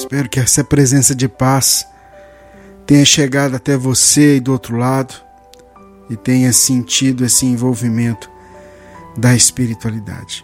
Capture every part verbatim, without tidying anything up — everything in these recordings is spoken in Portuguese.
Espero que essa presença de paz tenha chegado até você e do outro lado e tenha sentido esse envolvimento da espiritualidade.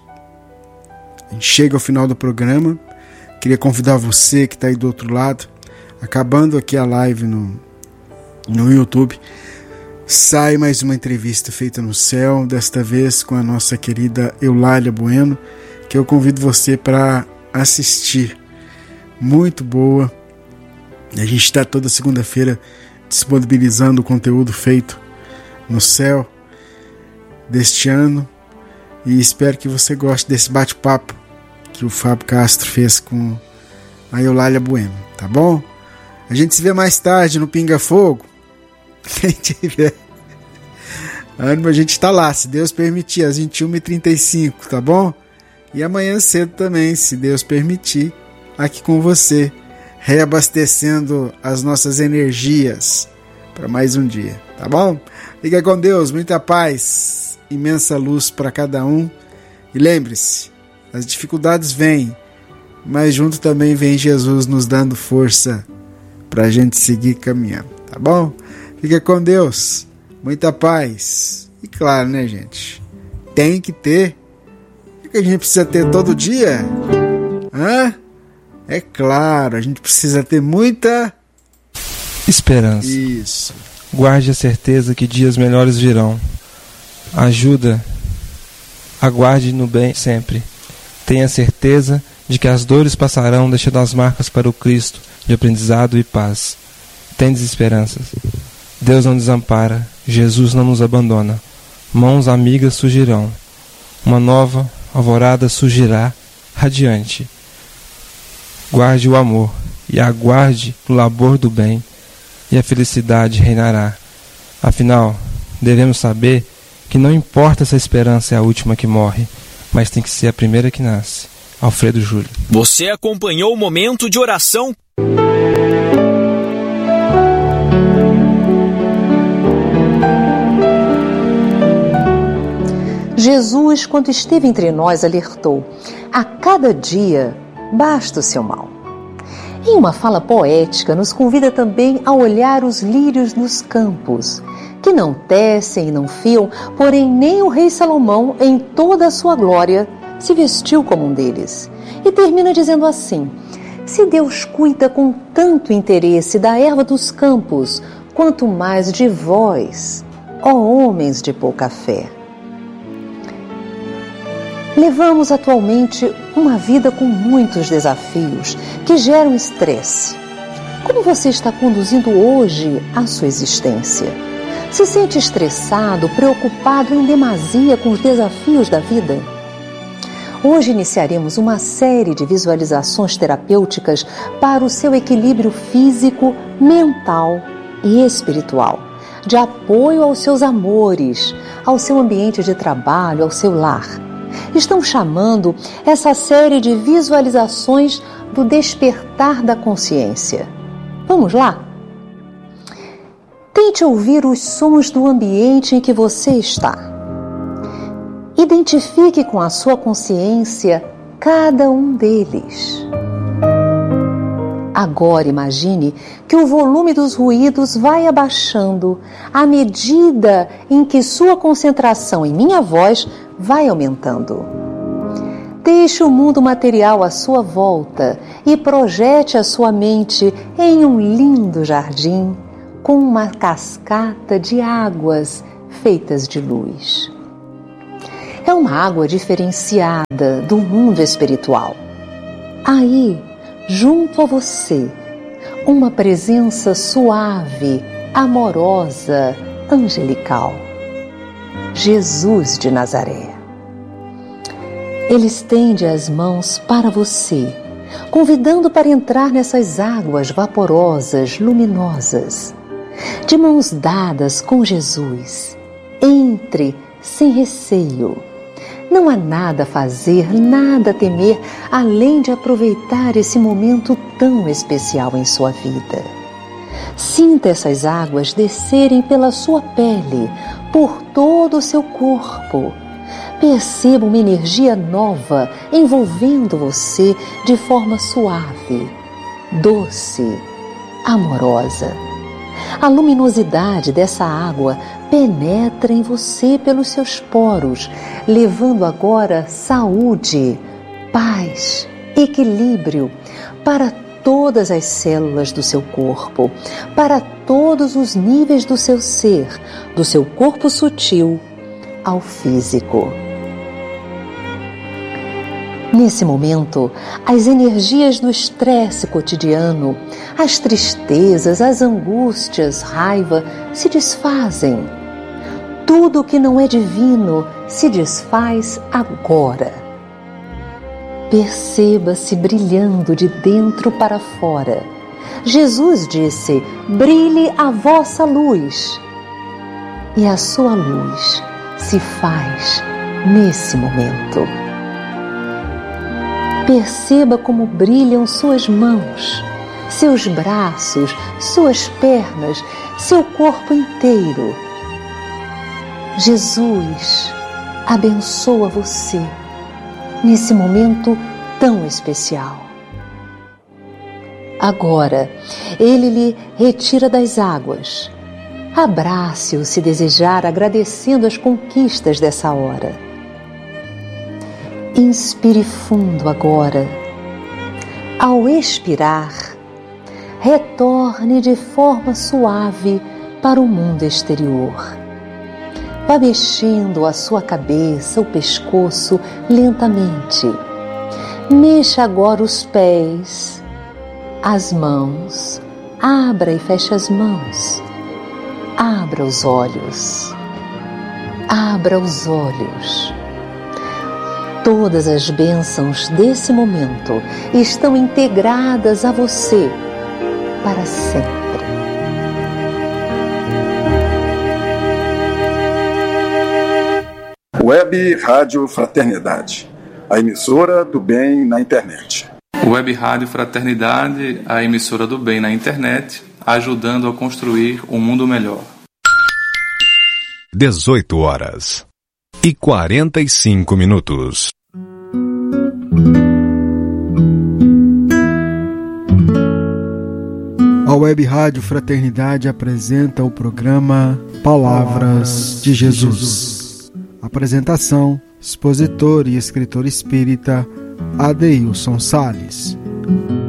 A gente chega ao final do programa. Queria convidar você que está aí do outro lado, acabando aqui a live no, no YouTube, sai mais uma entrevista feita no céu, desta vez com a nossa querida Eulália Bueno, que eu convido você para assistir. Muito boa. A gente está toda segunda-feira disponibilizando o conteúdo feito no céu deste ano e espero que você goste desse bate-papo que o Fábio Castro fez com a Eulália Bueno, tá bom? A gente se vê mais tarde no Pinga Fogo. Quem tiver ânimo, a gente tá lá, se Deus permitir, às vinte e uma e trinta e cinco, tá bom? E amanhã cedo também, se Deus permitir, aqui com você, reabastecendo as nossas energias para mais um dia, tá bom? Fica com Deus, muita paz, imensa luz para cada um. E lembre-se, as dificuldades vêm, mas junto também vem Jesus nos dando força para a gente seguir caminhando, tá bom? Fica com Deus, muita paz. E claro, né, gente? Tem que ter. O que a gente precisa ter todo dia? Hã? É claro, a gente precisa ter muita esperança. Isso. Guarde a certeza que dias melhores virão. Ajuda. Aguarde no bem sempre. Tenha certeza de que as dores passarão, deixando as marcas para o Cristo de aprendizado e paz. Tendes esperanças. Deus não desampara, Jesus não nos abandona. Mãos amigas surgirão. Uma nova alvorada surgirá radiante. Guarde o amor e aguarde o labor do bem, e a felicidade reinará. Afinal, devemos saber que não importa se a esperança é a última que morre, mas tem que ser a primeira que nasce. Alfredo Júlio. Você acompanhou o Momento de Oração? Jesus, quando esteve entre nós, alertou: a cada dia basta o seu mal. Em uma fala poética, nos convida também a olhar os lírios nos campos, que não tecem e não fiam, porém nem o rei Salomão, em toda a sua glória, se vestiu como um deles. E termina dizendo assim: se Deus cuida com tanto interesse da erva dos campos, quanto mais de vós, ó homens de pouca fé. Levamos atualmente uma vida com muitos desafios que geram estresse. Como você está conduzindo hoje a sua existência? Se sente estressado, preocupado em demasia com os desafios da vida? Hoje iniciaremos uma série de visualizações terapêuticas para o seu equilíbrio físico, mental e espiritual, de apoio aos seus amores, ao seu ambiente de trabalho, ao seu lar. Estão chamando essa série de visualizações do despertar da consciência. Vamos lá? Tente ouvir os sons do ambiente em que você está. Identifique com a sua consciência cada um deles. Agora imagine que o volume dos ruídos vai abaixando à medida em que sua concentração em minha voz vai aumentando. Deixe o mundo material à sua volta e projete a sua mente em um lindo jardim com uma cascata de águas feitas de luz. É uma água diferenciada do mundo espiritual. Aí, junto a você, uma presença suave, amorosa, angelical. Jesus de Nazaré. Ele estende as mãos para você, convidando para entrar nessas águas vaporosas, luminosas. De mãos dadas com Jesus, entre sem receio. Não há nada a fazer, nada a temer, além de aproveitar esse momento tão especial em sua vida. Sinta essas águas descerem pela sua pele, por todo o seu corpo. Perceba uma energia nova envolvendo você de forma suave. doce, amorosa. A luminosidade dessa água penetra em você pelos seus poros, levando agora saúde, paz, equilíbrio para todas as células do seu corpo, para todos os níveis do seu ser, do seu corpo sutil ao físico. Nesse momento, as energias do estresse cotidiano, as tristezas, as angústias, raiva se desfazem. Tudo o que não é divino se desfaz agora. Perceba-se brilhando de dentro para fora. Jesus disse: brilhe a vossa luz. E a sua luz se faz nesse momento. Perceba como brilham suas mãos, seus braços, suas pernas, seu corpo inteiro. Jesus abençoa você nesse momento tão especial. Agora, Ele lhe retira das águas. Abrace-o se desejar, agradecendo as conquistas dessa hora. Inspire fundo agora. Ao expirar, retorne de forma suave para o mundo exterior. Vá mexendo a sua cabeça, o pescoço lentamente. Mexa agora os pés, as mãos. Abra e feche as mãos. Abra os olhos. Abra os olhos. Todas as bênçãos desse momento estão integradas a você para sempre. Web Rádio Fraternidade, a emissora do bem na internet. Web Rádio Fraternidade, a emissora do bem na internet, ajudando a construir um mundo melhor. dezoito horas e quarenta e cinco minutos. A Web Rádio Fraternidade apresenta o programa Palavras de Jesus. Apresentação: expositor e escritor espírita Adeilson Sales.